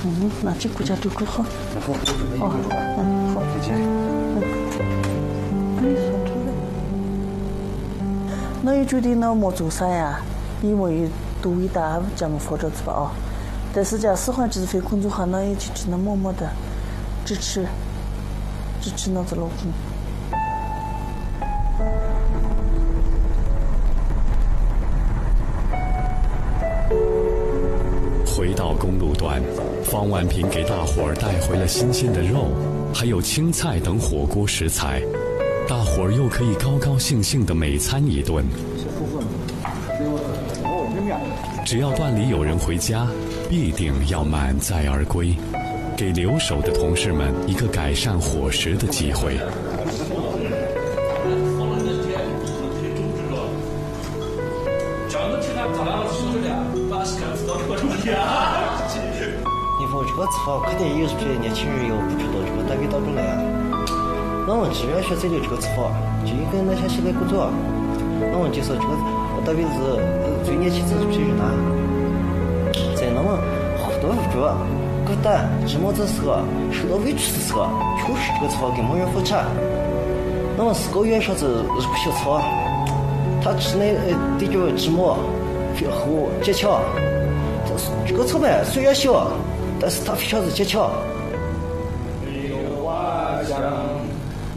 那这国家都够好。 好，好，再见。 说出来。那又决定了没做啥呀？因为都伟大，咱们佛着子吧啊。但是假使欢只是非工作哈，那也就只能默默的支持那子老公。 回到公路端，方万平给大伙儿带回了新鲜的肉，还有青菜等火锅食材，大伙儿又可以高高兴兴地美餐一顿。只要段里有人回家，必定要满载而归，给留守的同事们一个改善伙食的机会。 你说这个吃法肯定有些年轻人又不知道这个单位当中来啊。那么志愿选择的这个吃法，就应该那些现在工作，那么就是这个单位是最年轻的这批人啊，在那么好多这个蛋寂寞的时候，受到委屈的时候，确实这个吃法跟没人分产。那么4个月上子是个小草，他吃那的这个寂寞和坚强。这个草莓虽然小，但是它非常的坚强。